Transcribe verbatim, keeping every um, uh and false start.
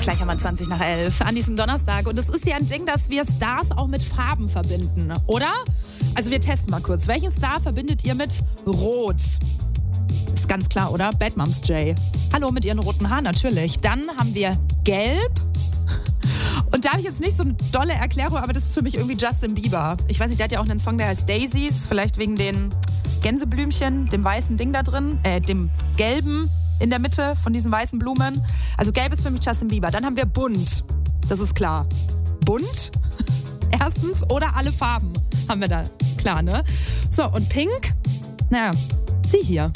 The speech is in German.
Gleich haben wir zwanzig nach elf an diesem Donnerstag. Und es ist ja ein Ding, dass wir Stars auch mit Farben verbinden, oder? Also wir testen mal kurz. Welchen Star verbindet ihr mit Rot? Ist ganz klar, oder? Bad Moms J. Hallo mit ihren roten Haaren, natürlich. Dann haben wir Gelb. Und da habe ich jetzt nicht so eine dolle Erklärung, aber das ist für mich irgendwie Justin Bieber. Ich weiß nicht, der hat ja auch einen Song, der heißt Daisies. Vielleicht wegen den Gänseblümchen, dem weißen Ding da drin, äh, dem gelben in der Mitte von diesen weißen Blumen. Also gelb ist für mich Justin Bieber. Dann haben wir bunt. Das ist klar. Bunt? Erstens. Oder alle Farben haben wir da. Klar, ne? So, und pink? Naja, sie hier.